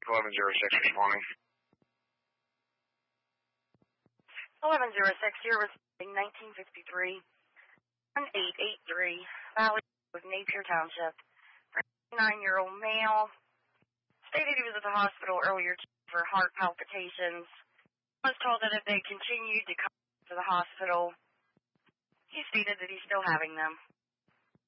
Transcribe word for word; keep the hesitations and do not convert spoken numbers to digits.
eleven oh six responding. eleven oh six, you're responding nineteen fifty-three, one eight eight three, Valley with Napier Township. nine-year-old male stated he was at the hospital earlier for heart palpitations. Was told that if they continued to come to the hospital, he stated that he's still having them.